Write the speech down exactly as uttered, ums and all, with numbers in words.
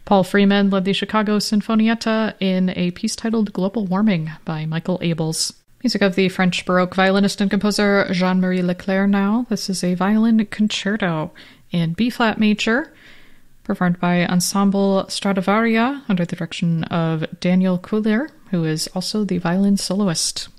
Paul Freeman led the Chicago Sinfonietta in a piece titled Global Warming by Michael Abels. Music of the French Baroque violinist and composer Jean-Marie Leclerc now. This is a violin concerto in B-flat major, performed by Ensemble Stradivaria under the direction of Daniel Coulier, who is also the violin soloist.